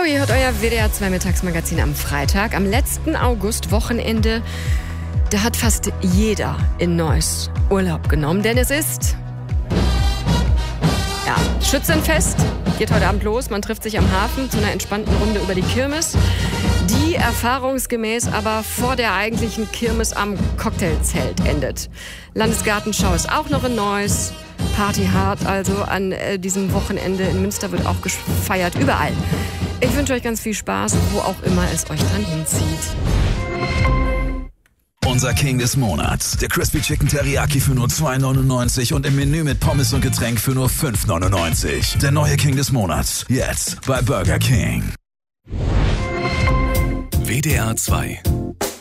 Hallo, ihr hört euer WDR 2 Mittagsmagazin am Freitag. Am letzten August-Wochenende, da hat fast jeder in Neuss Urlaub genommen, denn es ist Schützenfest. Geht heute Abend los. Man trifft sich am Hafen zu einer entspannten Runde über die Kirmes, die erfahrungsgemäß aber vor der eigentlichen Kirmes am Cocktailzelt endet. Landesgartenschau ist auch noch in Neuss. Party hard also an diesem Wochenende. In Münster wird auch gefeiert. Überall. Ich wünsche euch ganz viel Spaß, wo auch immer es euch dann hinzieht. Unser King des Monats. Der Crispy Chicken Teriyaki für nur 2,99 und im Menü mit Pommes und Getränk für nur 5,99. Der neue King des Monats. Jetzt bei Burger King. WDR 2